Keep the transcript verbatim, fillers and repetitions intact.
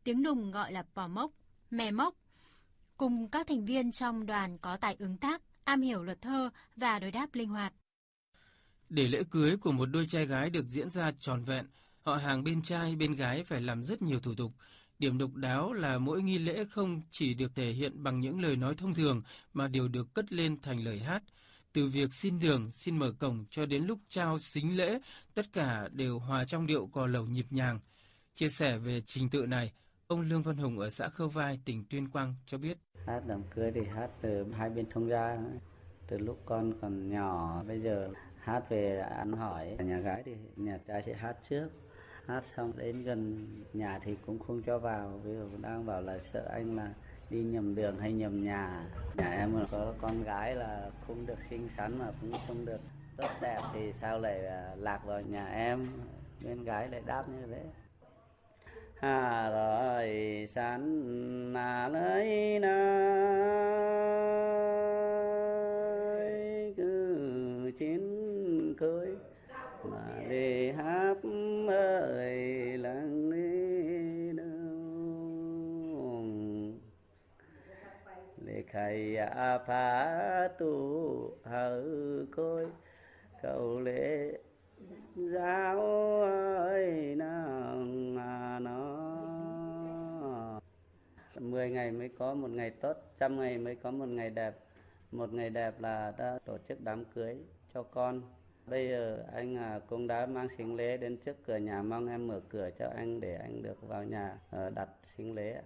tiếng Nùng gọi là pò mốc, mè mốc. Cùng các thành viên trong đoàn có tài ứng tác, am hiểu luật thơ và đối đáp linh hoạt. Để lễ cưới của một đôi trai gái được diễn ra trọn vẹn, họ hàng bên trai bên gái phải làm rất nhiều thủ tục. Điểm độc đáo là mỗi nghi lễ không chỉ được thể hiện bằng những lời nói thông thường mà đều được cất lên thành lời hát. Từ việc xin đường, xin mở cổng cho đến lúc trao sính lễ, tất cả đều hòa trong điệu cò lẩu nhịp nhàng. Chia sẻ về trình tự này, ông Lương Văn Hùng ở xã Khâu Vai, tỉnh Tuyên Quang cho biết. Hát đám cưới thì hát từ hai bên thông gia, từ lúc con còn nhỏ, bây giờ hát về ăn hỏi. Nhà gái thì nhà trai sẽ hát trước, hát xong đến gần nhà thì cũng không cho vào, bây giờ đang bảo là sợ anh là đi nhầm đường hay nhầm nhà. Nhà em mà có con gái là không được xinh xắn mà cũng không được tốt đẹp thì sao lại lạc vào nhà em, bên gái lại đáp như thế. Hà rồi sắn mà lấy nơi cứ chín cưới mà đi hát ơi lặng đi đâu lệ khai a phá tu hờ côi cầu lễ giáo ơi nàng à nó mười ngày mới có một ngày tốt, trăm ngày mới có một ngày đẹp. Một ngày đẹp là đã tổ chức đám cưới cho con. Bây giờ anh à, cũng đã mang sính lễ đến trước cửa nhà, mong em mở cửa cho anh để anh được vào nhà đặt sính lễ.